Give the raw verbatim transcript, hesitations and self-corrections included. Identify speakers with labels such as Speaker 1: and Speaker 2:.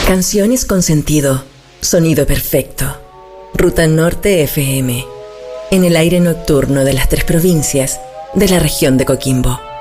Speaker 1: Canciones con sentido, sonido perfecto. Ruta Norte F M, en el aire nocturno de las tres provincias de la región de Coquimbo.